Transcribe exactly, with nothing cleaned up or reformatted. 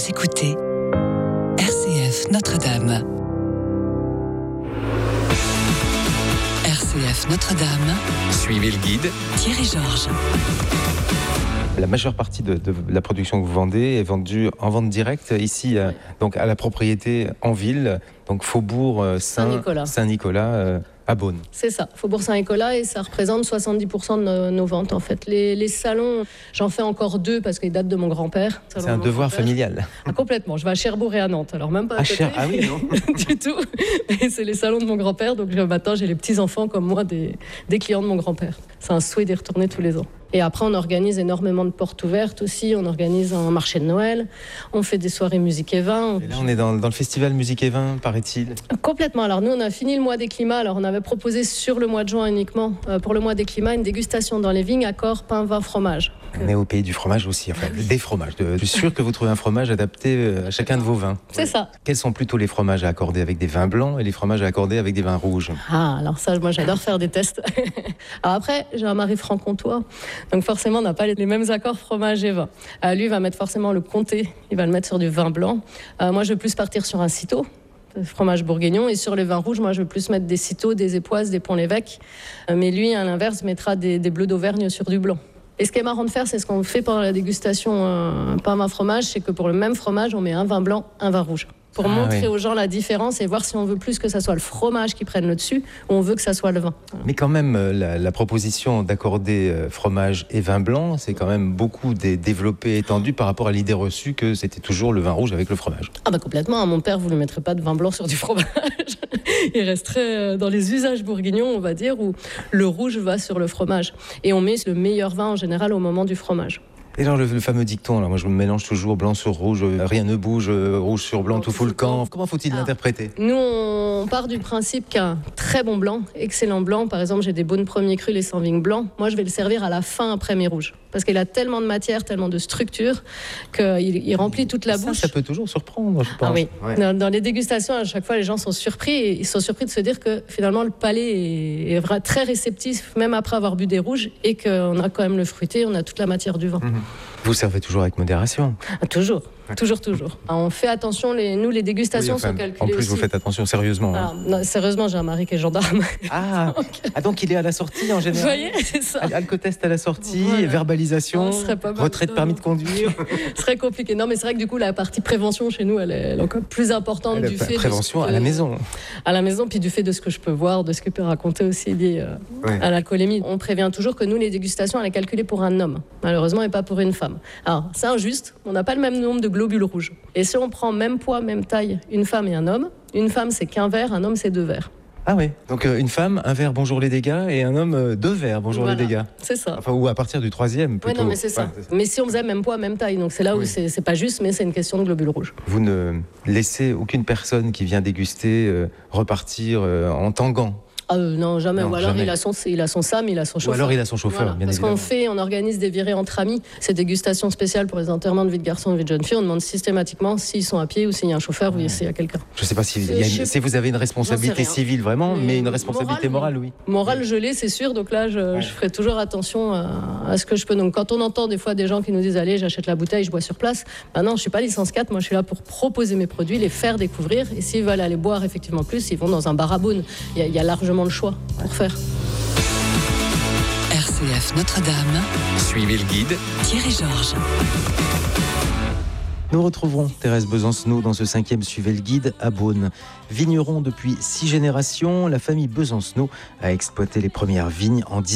Vous écoutez R C F Notre-Dame. R C F Notre-Dame. Suivez le guide. Thierry Georges. La majeure partie de, de la production que vous vendez est vendue en vente directe ici, euh, donc à la propriété en ville, donc Faubourg euh, Saint-Nicolas. Saint-Nicolas euh, à Beaune. C'est ça, Faubourg Saint-Nicolas, et ça représente soixante-dix pour cent de nos, nos ventes en fait. Les, les salons, j'en fais encore deux parce qu'ils datent de mon grand-père. C'est un devoir familial. Ah, complètement, je vais à Cherbourg et à Nantes, alors même pas à Ah, côté. Cher... ah oui, non Du tout. Et c'est les salons de mon grand-père, donc maintenant j'ai les petits-enfants comme moi des, des clients de mon grand-père. C'est un souhait d'y retourner tous les ans. Et après, on organise énormément de portes ouvertes aussi. On organise un marché de Noël. On fait des soirées musique et vin. Et là, on est dans, dans le festival musique et vin, paraît-il. Complètement. Alors nous, on a fini le mois des climats. Alors on avait proposé sur le mois de juin uniquement, euh, pour le mois des climats, une dégustation dans les vignes, accord, pain, vin, fromage. On est au pays du fromage aussi, enfin des fromages. Je suis sûr que vous trouvez un fromage adapté à chacun de vos vins. C'est ça. Quels sont plutôt les fromages à accorder avec des vins blancs et les fromages à accorder avec des vins rouges? Ah, alors ça, moi j'adore faire des tests. Alors après, j'ai un mari franc-comtois, donc forcément on n'a pas les mêmes accords fromage et vin. Euh, lui, il va mettre forcément le comté, il va le mettre sur du vin blanc. Euh, moi, je vais plus partir sur un citeau, fromage bourguignon, et sur les vins rouges, moi je vais plus mettre des citeaux, des époisses, des Pont-l'Évêque. Euh, mais lui, à l'inverse, mettra des, des bleus d'Auvergne sur du blanc. Et ce qui est marrant de faire, c'est ce qu'on fait pendant la dégustation euh, pain, vin, fromage, c'est que pour le même fromage, on met un vin blanc, un vin rouge. Pour ah, montrer oui. aux gens la différence et voir si on veut plus que ça soit le fromage qui prenne le dessus ou on veut que ça soit le vin. Mais quand même, la, la proposition d'accorder euh, fromage et vin blanc, c'est quand même beaucoup dé- développé, étendu par rapport à l'idée reçue que c'était toujours le vin rouge avec le fromage. Ah bah complètement, mon père, vous ne mettrez pas de vin blanc sur du fromage. Il resterait dans les usages bourguignons, on va dire, où le rouge va sur le fromage. Et on met le meilleur vin en général au moment du fromage. Et genre le, le fameux dicton, là, moi je me mélange toujours blanc sur rouge, euh, rien ne bouge, euh, rouge sur blanc, tout fout le camp. Comment faut-il ah. l'interpréter? Nous, on part du principe qu'un très bon blanc, excellent blanc, par exemple, j'ai des Beaune premiers crus, les sans vignes blancs, moi je vais le servir à la fin après mes rouges. Parce qu'il a tellement de matière, tellement de structure, qu'il il remplit toute la ça, bouche. Ça peut toujours surprendre, je pense. Ah oui. Ouais. Dans, dans les dégustations, à chaque fois, les gens sont surpris, et ils sont surpris de se dire que finalement le palais est, est vrai, très réceptif, même après avoir bu des rouges, et qu'on a quand même le fruité, on a toute la matière du vin. Mmh. Vous servez toujours avec modération? Ah, toujours, toujours, toujours. On fait attention, les, nous les dégustations oui, enfin, sont calculées. En plus, aussi. Vous faites attention sérieusement. Alors, non, sérieusement, j'ai un mari qui est gendarme. Ah, donc, ah donc il est à la sortie en général. Vous voyez, c'est ça. Alcotest à la sortie, voilà. Verbalisation, retrait de permis de conduire. Ce serait compliqué. Non, mais c'est vrai que du coup, la partie prévention chez nous, elle est, elle est encore plus importante elle du fait. Prévention de à la maison. À la maison, puis du fait de ce que je peux voir, de ce que peut raconter aussi lié euh, ouais. à l'alcoolémie. On prévient toujours que nous, les dégustations, elle est calculée pour un homme, malheureusement, et pas pour une femme. Alors, c'est injuste, on n'a pas le même nombre de globules rouges. Et si on prend même poids, même taille, une femme et un homme, une femme c'est qu'un verre, un homme c'est deux verres. Ah oui, donc euh, une femme, un verre, bonjour les dégâts, et un homme, euh, deux verres, bonjour voilà, les dégâts. C'est ça. Enfin, ou à partir du troisième, plutôt. Oui, non, mais c'est ça. Ouais, c'est ça. Mais si on faisait même poids, même taille, donc c'est là où oui. c'est, c'est pas juste, mais c'est une question de globules rouges. Vous ne laissez aucune personne qui vient déguster euh, repartir euh, en tangant? Ah euh, non, jamais. Non, Ou alors jamais. Il, a son, il a son S A M, il a son chauffeur. Ou alors il a son chauffeur, voilà. bien Parce évidemment. qu'on fait, on organise des virées entre amis, ces dégustations spéciales pour les enterrements de vie de garçon et de vie de jeune fille. On demande systématiquement s'ils sont à pied ou s'il y a un chauffeur ou s'il y a quelqu'un. Je ne sais pas si, y a une, si vous avez une responsabilité civile vraiment, mais, mais une responsabilité morale, morale oui. Morale, je l'ai, c'est sûr. Donc là, je, ouais. je ferai toujours attention à, à ce que je peux. Donc quand on entend des fois des gens qui nous disent allez, j'achète la bouteille, je bois sur place. Ben non, je suis pas licence quatre. Moi, je suis là pour proposer mes produits, les faire découvrir. Et s'ils veulent aller boire effectivement plus, ils vont dans un bar à Beaune. Il y, y a largement le choix pour faire. R C F Notre-Dame. Suivez le guide. Thierry Georges. Nous retrouverons Thérèse Besancenot dans ce cinquième Suivez le guide à Beaune. Vigneron depuis six générations, la famille Besancenot a exploité les premières vignes en